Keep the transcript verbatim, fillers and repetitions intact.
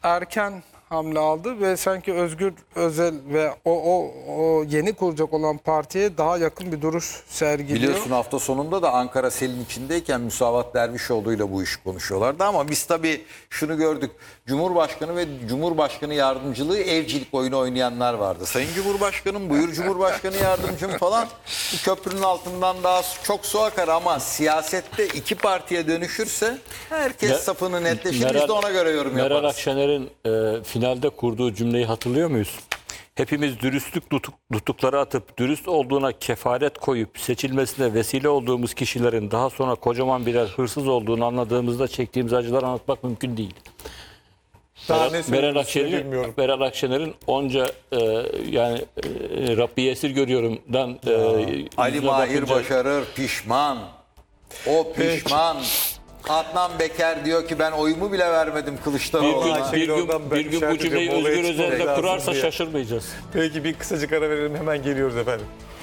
erken hamle aldı ve sanki Özgür Özel ve o, o, o yeni kuracak olan partiye daha yakın bir duruş sergiliyor. Biliyorsun hafta sonunda da Ankara Sel'in içindeyken Müsavat Dervişoğlu ile bu işi konuşuyorlardı ama biz tabii şunu gördük. Cumhurbaşkanı ve Cumhurbaşkanı yardımcılığı evcilik oyunu oynayanlar vardı. Sayın Cumhurbaşkanım, buyur Cumhurbaşkanı yardımcım falan. Bu köprünün altından daha çok su akar ama siyasette iki partiye dönüşürse herkes Me- safını netleşir. Meral- Biz de ona göre yorum Meral yaparız. Akşener'in e, finalde kurduğu cümleyi hatırlıyor muyuz? Hepimiz dürüstlük tutuk, tutukları atıp dürüst olduğuna kefaret koyup seçilmesine vesile olduğumuz kişilerin daha sonra kocaman birer hırsız olduğunu anladığımızda çektiğimiz acıları anlatmak mümkün değil. Daha Meral, ne Meral söylediğini Akşener'in bilmiyorum. Meral Akşener'in onca e, yani e, Rabbi esir görüyorumdan e, Ali yüzüne Mahir bakınca- başarır, pişman. O pişman. Adnan Beker diyor ki ben oyumu bile vermedim bir Kılıçdaroğlu'na. gün, Ayşegül bir gün, oradan ben bir gün bu işaret cümleyi edeceğim, olaya Özgür çıkmamız Özel de lazım kurarsa diye. şaşırmayacağız. Peki bir kısacık ara verelim, hemen geliyoruz efendim.